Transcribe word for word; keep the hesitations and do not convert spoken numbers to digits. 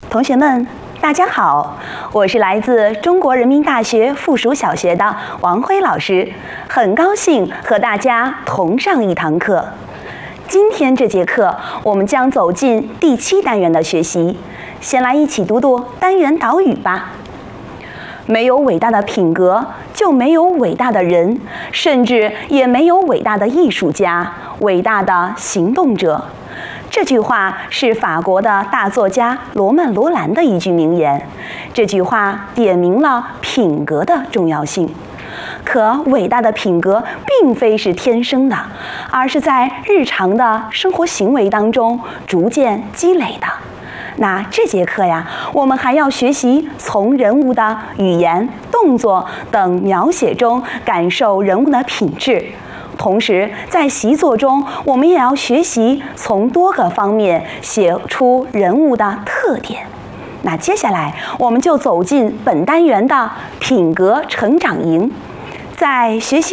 同学们，大家好，我是来自中国人民大学附属小学的王辉老师，很高兴和大家同上一堂课。今天这节课，我们将走进第七单元的学习。先来一起读读单元导语吧。没有伟大的品格，就没有伟大的人，甚至也没有伟大的艺术家、伟大的行动者。这句话是法国的大作家罗曼·罗兰的一句名言。这句话点明了品格的重要性。可伟大的品格并非是天生的，而是在日常的生活行为当中逐渐积累的。那这节课呀，我们还要学习从人物的语言、动作等描写中感受人物的品质。同时，在习作中，我们也要学习从多个方面写出人物的特点。那接下来，我们就走进本单元的品格成长营。在学习